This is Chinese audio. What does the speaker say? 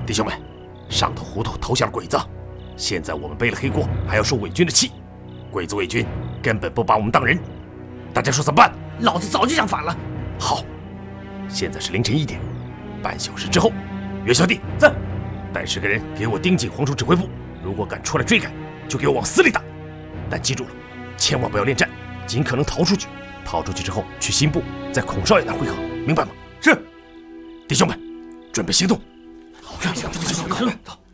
弟兄们，上头糊涂投降了鬼子，现在我们背了黑锅，还要受伪军的气。鬼子伪军根本不把我们当人，大家说怎么办？ 老子早就想反了。 好，现在是凌晨1点，半小时之后，袁小弟在，带10个人给我盯紧黄忠指挥部，如果敢出来追赶，就给我往死里打。但记住了，千万不要恋战，尽可能逃出去。逃出去之后，去新部，在孔少爷那会合，明白吗？是。弟兄们，准备行动。 好，走。